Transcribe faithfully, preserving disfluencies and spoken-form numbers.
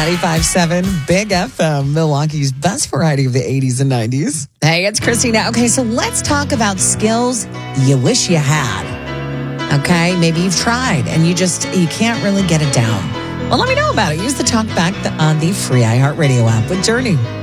ninety-five point seven Big F M, Milwaukee's best variety of the eighties and nineties. Hey, it's Christina. Okay, so let's talk about skills you wish you had. Okay, maybe you've tried and you just, you can't really get it down. Well, let me know about it. Use the talk back on the free iHeartRadio app with Journey.